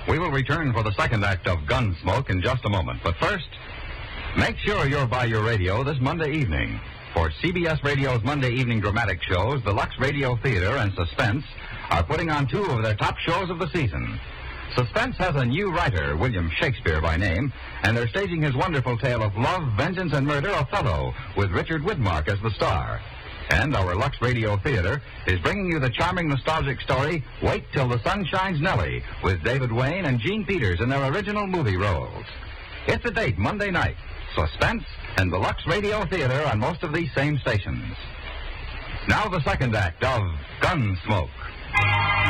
We will return for the second act of Gunsmoke in just a moment. But first, make sure you're by your radio this Monday evening. For CBS Radio's Monday evening dramatic shows, the Lux Radio Theater and Suspense are putting on two of their top shows of the season. Suspense has a new writer, William Shakespeare by name, and they're staging his wonderful tale of love, vengeance, and murder, Othello, with Richard Widmark as the star. And our Lux Radio Theater is bringing you the charming, nostalgic story, Wait Till the Sun Shines Nellie, with David Wayne and Gene Peters in their original movie roles. It's a date, Monday night. Suspense and the Lux Radio Theater on most of these same stations. Now the second act of Gunsmoke.